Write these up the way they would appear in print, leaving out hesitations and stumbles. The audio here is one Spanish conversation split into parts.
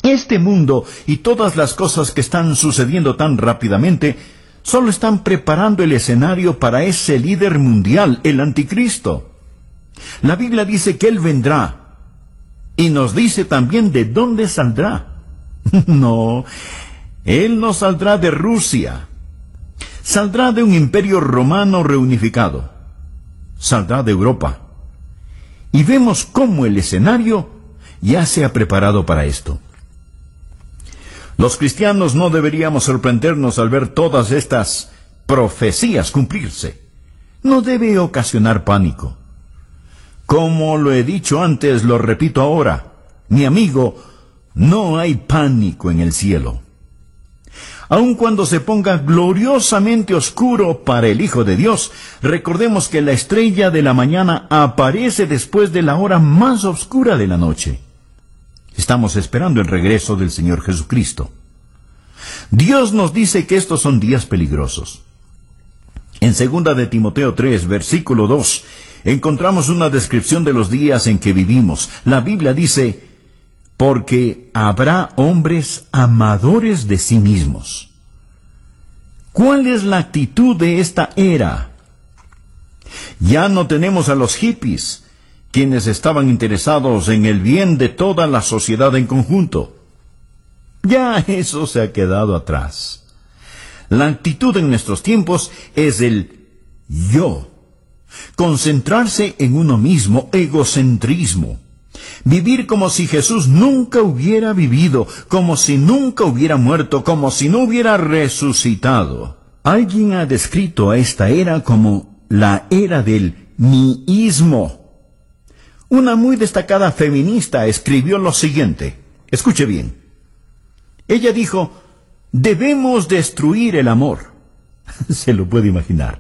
Este mundo y todas las cosas que están sucediendo tan rápidamente solo están preparando el escenario para ese líder mundial, el anticristo. La Biblia dice que él vendrá y nos dice también de dónde saldrá. No, él no saldrá de Rusia. Saldrá de un imperio romano reunificado. Saldrá de Europa. Y vemos cómo el escenario ya se ha preparado para esto. Los cristianos no deberíamos sorprendernos al ver todas estas profecías cumplirse. No debe ocasionar pánico. Como lo he dicho antes, lo repito ahora. Mi amigo, no hay pánico en el cielo. Aun cuando se ponga gloriosamente oscuro para el Hijo de Dios, recordemos que la estrella de la mañana aparece después de la hora más oscura de la noche. Estamos esperando el regreso del Señor Jesucristo. Dios nos dice que estos son días peligrosos. En 2 de Timoteo 3, versículo 2, encontramos una descripción de los días en que vivimos. La Biblia dice: porque habrá hombres amadores de sí mismos. ¿Cuál es la actitud de esta era? Ya no tenemos a los hippies, quienes estaban interesados en el bien de toda la sociedad en conjunto. Ya eso se ha quedado atrás. La actitud en nuestros tiempos es el yo. Concentrarse en uno mismo, egocentrismo. Vivir como si Jesús nunca hubiera vivido, como si nunca hubiera muerto, como si no hubiera resucitado. Alguien ha descrito a esta era como la era del miísmo. Una muy destacada feminista escribió lo siguiente. Escuche bien. Ella dijo: debemos destruir el amor. Se lo puede imaginar.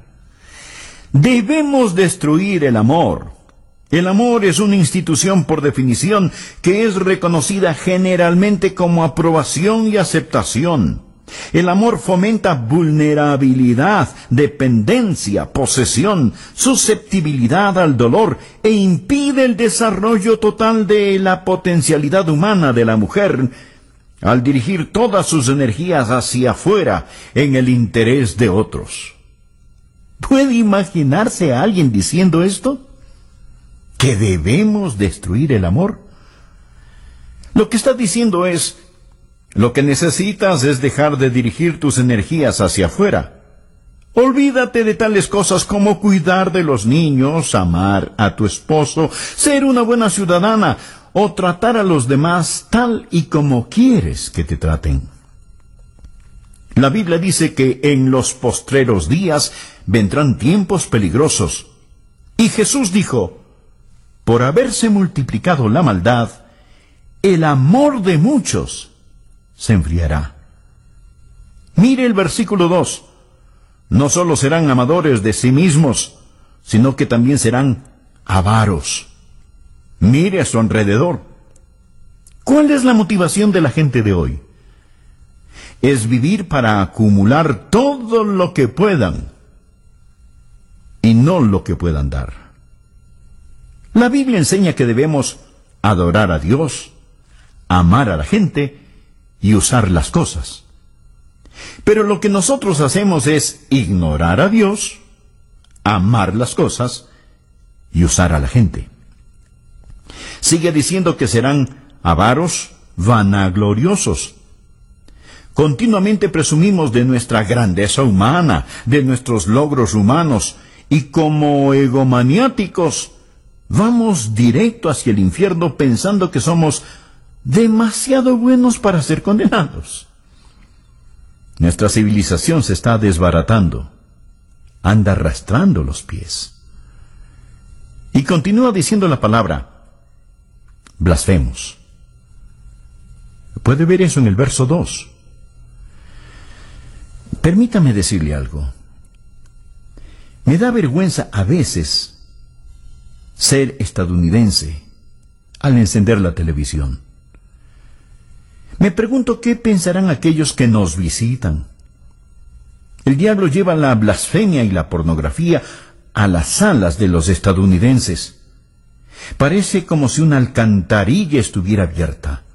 Debemos destruir el amor. El amor es una institución por definición que es reconocida generalmente como aprobación y aceptación. El amor fomenta vulnerabilidad, dependencia, posesión, susceptibilidad al dolor e impide el desarrollo total de la potencialidad humana de la mujer al dirigir todas sus energías hacia afuera en el interés de otros. ¿Puede imaginarse a alguien diciendo esto? ¿Que debemos destruir el amor? Lo que está diciendo es: lo que necesitas es dejar de dirigir tus energías hacia afuera. Olvídate de tales cosas como cuidar de los niños, amar a tu esposo, ser una buena ciudadana o tratar a los demás tal y como quieres que te traten. La Biblia dice que en los postreros días vendrán tiempos peligrosos. Y Jesús dijo: por haberse multiplicado la maldad, el amor de muchos se enfriará. Mire el versículo 2. No solo serán amadores de sí mismos, sino que también serán avaros. Mire a su alrededor. ¿Cuál es la motivación de la gente de hoy? Es vivir para acumular todo lo que puedan y no lo que puedan dar. La Biblia enseña que debemos adorar a Dios, amar a la gente y usar las cosas. Pero lo que nosotros hacemos es ignorar a Dios, amar las cosas y usar a la gente. Sigue diciendo que serán avaros, vanagloriosos. Continuamente presumimos de nuestra grandeza humana, de nuestros logros humanos, y como egomaniáticos vamos directo hacia el infierno pensando que somos demasiado buenos para ser condenados. Nuestra civilización se está desbaratando. Anda arrastrando los pies. Y continúa diciendo la palabra: blasfemos. Puede ver eso en el verso 2. Permítame decirle algo. Me da vergüenza a veces ser estadounidense al encender la televisión. Me pregunto qué pensarán aquellos que nos visitan. El diablo lleva la blasfemia y la pornografía a las salas de los estadounidenses. Parece como si una alcantarilla estuviera abierta.